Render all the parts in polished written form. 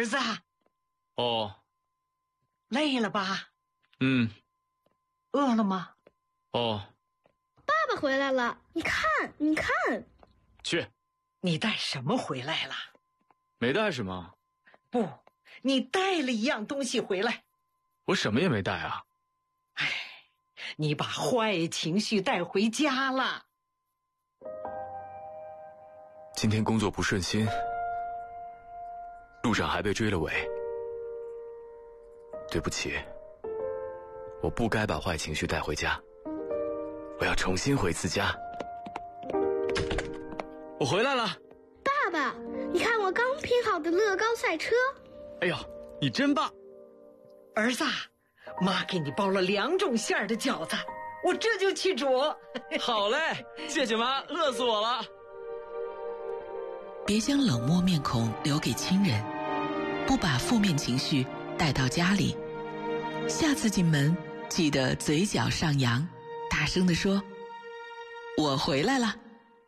儿子。 哦。 累了吧？ 嗯。 饿了吗？ 哦。 爸爸回来了，你看，你看。 去。 你带什么回来了？ 没带什么。 不，你带了一样东西回来。 我什么也没带啊。 唉，你把坏情绪带回家了。 今天工作不顺心，路上还被追了尾。对不起，我不该把坏情绪带回家，我要重新回次家。我回来了。 爸爸，你看我刚拼好的乐高赛车。 哎呦，你真棒。 儿子，妈给你包了2种馅儿的饺子，我这就去煮。 好嘞，谢谢妈，饿死我了。 别将冷漠面孔留给亲人，不把负面情绪带到家里。下次进门记得嘴角上扬，大声地说：“我回来了。”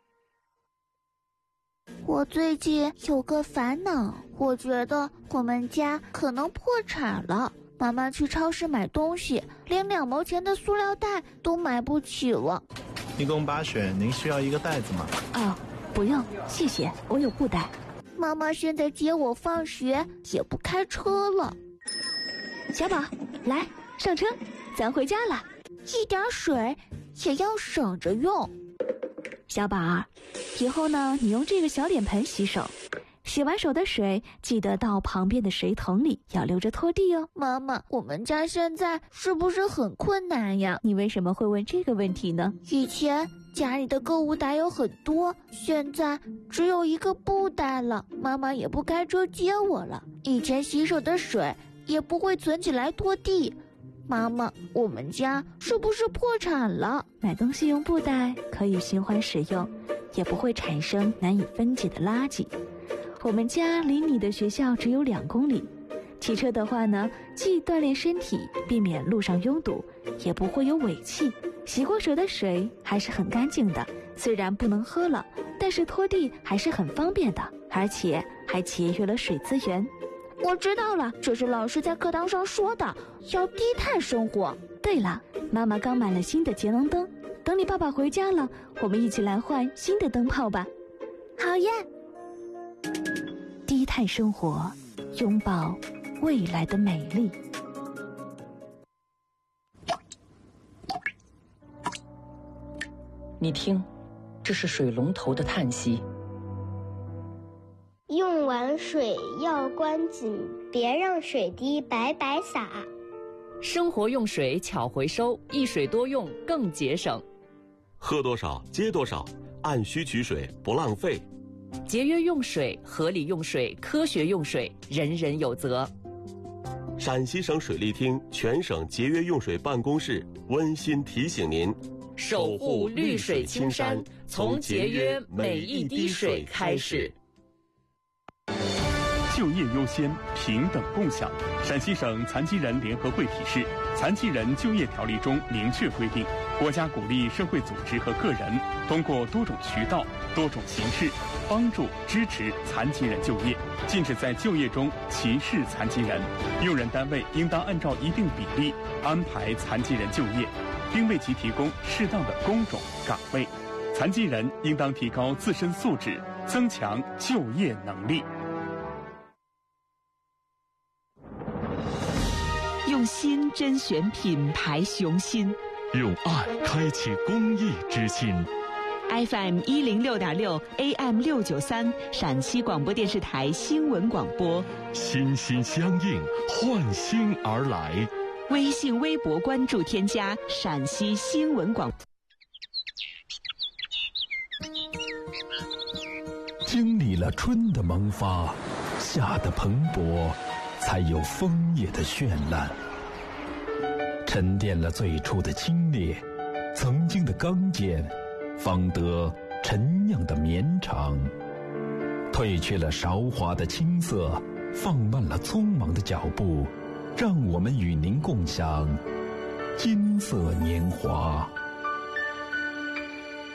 我最近有个烦恼，我觉得我们家可能破产了。妈妈去超市买东西，连2毛钱的塑料袋都买不起了。 一共8选，您需要一个袋子吗？ 不用，谢谢，我有布袋。 妈妈现在接我放学也不开车了。 小宝，来上车，咱回家了。 一点水也要省着用。 小宝儿，以后呢，你用这个小脸盆洗手，洗完手的水记得到旁边的水桶里，要留着拖地哦。 妈妈，我们家现在是不是很困难呀？ 你为什么会问这个问题呢？ 以前家里的购物袋有很多，现在只有一个布袋了，妈妈也不开车接我了。以前洗手的水也不会存起来拖地。妈妈，我们家是不是破产了？ 买东西用布袋可以循环使用，也不会产生难以分解的垃圾。我们家离你的学校只有2公里，骑车的话呢，既锻炼身体，避免路上拥堵，也不会有尾气。洗过手的水还是很干净的，虽然不能喝了，但是拖地还是很方便的，而且还节约了水资源。 我知道了，这是老师在课堂上说的，要低碳生活。 对了，妈妈刚买了新的节能灯，等你爸爸回家了，我们一起来换新的灯泡吧。 好耶！ 低碳生活，拥抱未来的美丽。 你听，这是水龙头的叹息。 用完水要关紧，别让水滴白白洒。 生活用水巧回收，一水多用更节省。 喝多少接多少，按需取水不浪费。 节约用水，合理用水，科学用水，人人有责。 陕西省水利厅全省节约用水办公室温馨提醒您： 守护绿水青山，从节约每一滴水开始。 就业优先，平等共享。陕西省残疾人联合会提示，《残疾人就业条例》中明确规定，国家鼓励社会组织和个人通过多种渠道、多种形式帮助支持残疾人就业，禁止在就业中歧视残疾人。用人单位应当按照一定比例安排残疾人就业，并为其提供适当的工种岗位。残疾人应当提高自身素质，增强就业能力。 用心甄选品牌雄心， 用爱开启公益之心。 FM 106.6 AM 693，陕西广播电视台新闻广播， 心心相印，换心而来。 微信、微博关注添加陕西新闻广。 经历了春的萌发，夏的蓬勃，才有枫叶的绚烂。沉淀了最初的清冽，曾经的刚健，方得陈酿的绵长。褪去了韶华的青涩，放慢了匆忙的脚步，让我们与您共享金色年华。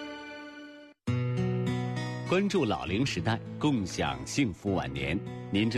关注老龄时代，共享幸福晚年。您正